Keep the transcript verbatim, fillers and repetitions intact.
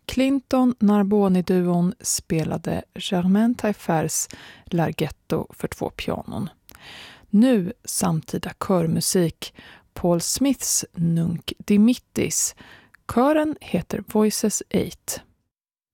Clinton Narboni-duon spelade Germaine Taillefers Larghetto för två pianon. Nu samtida körmusik, Paul Smiths Nunc Dimittis. Kören heter Voices eight.